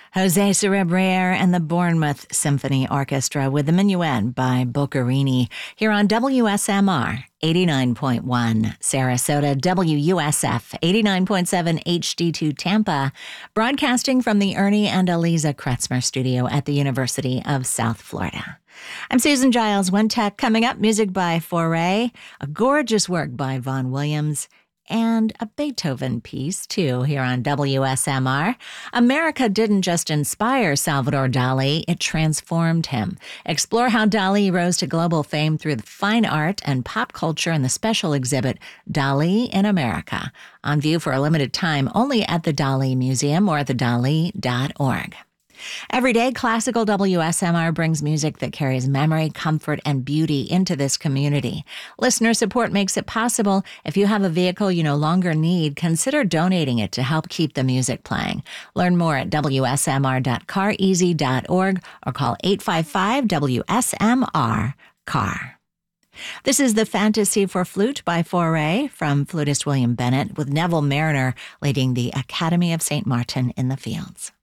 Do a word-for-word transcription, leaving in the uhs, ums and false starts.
Jose Cerebriere and the Bournemouth Symphony Orchestra with the Minuet by Boccherini here on W S M R eighty-nine point one Sarasota, W U S F eighty-nine point seven H D two Tampa, broadcasting from the Ernie and Eliza Kretzmer studio at the University of South Florida. I'm Susan Giles, One Tech. Coming up, music by Foray, a gorgeous work by Vaughan Williams, and a Beethoven piece, too, here on W S M R. America didn't just inspire Salvador Dali, it transformed him. Explore how Dali rose to global fame through the fine art and pop culture in the special exhibit Dali in America, on view for a limited time only at the Dali Museum or at the dali dot org. Every day, Classical W S M R brings music that carries memory, comfort, and beauty into this community. Listener support makes it possible. If you have a vehicle you no longer need, consider donating it to help keep the music playing. Learn more at W S M R dot car easy dot org or call eight five five W S M R C A R. This is the Fantasy for Flute by Foray from flutist William Bennett, with Neville Mariner leading the Academy of Saint Martin in the Fields.